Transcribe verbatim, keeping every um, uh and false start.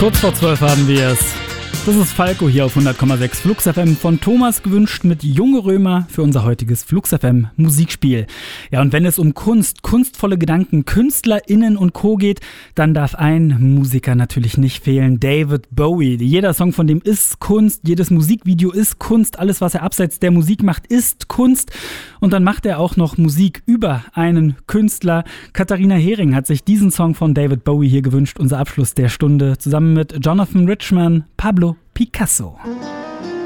Kurz vor zwölf haben wir es. Das ist Falco hier auf hundert Komma sechs Flux F M, von Thomas gewünscht mit Junge Römer für unser heutiges Flux F M Musikspiel. Ja, und wenn es um Kunst, kunstvolle Gedanken, KünstlerInnen und Co. geht, dann darf ein Musiker natürlich nicht fehlen, David Bowie. Jeder Song von dem ist Kunst, jedes Musikvideo ist Kunst, alles was er abseits der Musik macht ist Kunst. Und dann macht er auch noch Musik über einen Künstler. Katharina Hering hat sich diesen Song von David Bowie hier gewünscht, unser Abschluss der Stunde, zusammen mit Jonathan Richman, Pablo Picasso.